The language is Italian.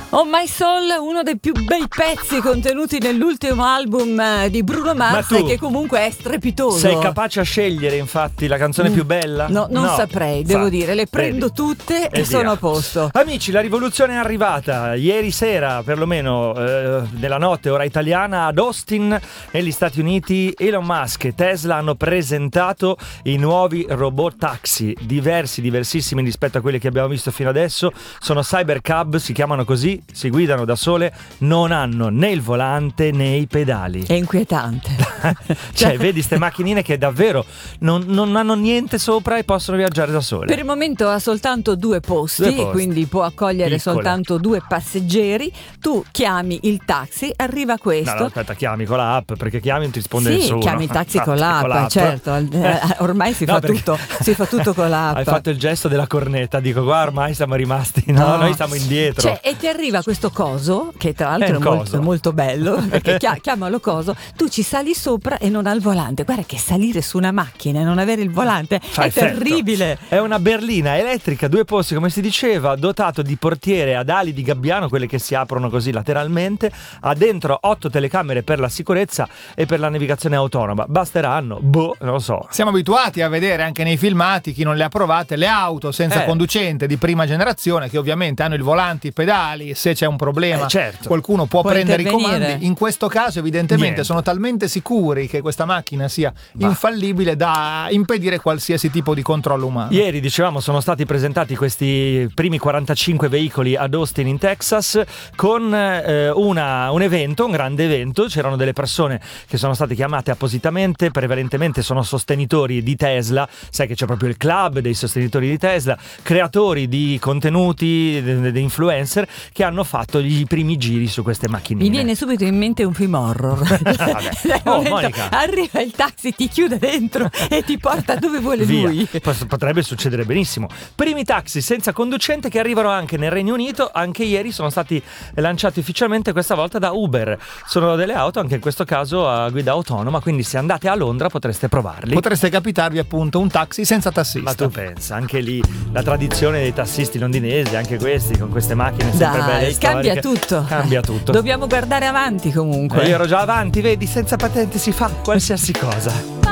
Oh My Soul, uno dei più bei pezzi contenuti nell'ultimo album di Bruno Mars, che comunque è strepitoso. Sei capace a scegliere infatti la canzone più bella? No, non saprei, devo dire, le prendo tutte e sono a posto. Amici, la rivoluzione è arrivata ieri sera, perlomeno nella notte ora italiana, ad Austin negli Stati Uniti. Elon Musk e Tesla hanno presentato i nuovi robot taxi, diversissimi rispetto a quelli che abbiamo visto fino adesso. Sono Cybercab, si chiamano così, si guidano da sole, non hanno né il volante né i pedali. È inquietante. Cioè, vedi ste macchinine che davvero non hanno niente sopra e possono viaggiare da sole. Per il momento ha soltanto due posti, quindi può accogliere soltanto 2 passeggeri. Tu chiami il taxi, arriva questo. No, aspetta, chiami con l'app, perché chiami non ti risponde nessuno. Sì, chiami il taxi con l'app, certo. Ormai si fa tutto con l'app. Hai fatto il gesto della cornetta, dico, guarda, ormai siamo rimasti, noi siamo indietro. Cioè, e ti arriva questo coso, che tra l'altro è molto bello, perché chiamalo coso, tu ci sali sopra e non ha il volante. Guarda che salire su una macchina e non avere il volante è terribile. È una berlina elettrica, 2 posti, come si diceva, dotato di portiere ad ali di gabbiano, quelle che si aprono così lateralmente, ha dentro 8 telecamere per la sicurezza e per la navigazione autonoma. Basteranno, non lo so. Siamo abituati a vedere anche nei filmati, chi non le ha provate, le auto senza conducente di prima generazione, che ovviamente hanno il volante, i pedali, se c'è un problema qualcuno può prendere i comandi. In questo caso evidentemente sono talmente sicuri che questa macchina sia infallibile da impedire qualsiasi tipo di controllo umano. Ieri, dicevamo, sono stati presentati questi primi 45 veicoli ad Austin in Texas con un grande evento. C'erano delle persone che sono state chiamate appositamente, prevalentemente sono sostenitori di Tesla, sai che c'è proprio il club dei sostenitori di Tesla, creatori di contenuti, di influencer, che hanno fatto i primi giri su queste macchinine. Mi viene subito in mente un film horror. Monica, arriva il taxi, ti chiude dentro e ti porta dove vuole lui. Potrebbe succedere benissimo. Primi taxi senza conducente che arrivano anche nel Regno Unito. Anche ieri sono stati lanciati ufficialmente, questa volta da Uber. Sono delle auto, anche in questo caso a guida autonoma, quindi se andate a Londra potreste provarli. Potreste capitarvi appunto un taxi senza tassista. Ma tu pensa, anche lì la tradizione dei tassisti londinesi, anche questi con queste macchine sempre belle, cambia tutto. Dobbiamo guardare avanti comunque. Io ero già avanti, vedi, senza patente si fa qualsiasi cosa.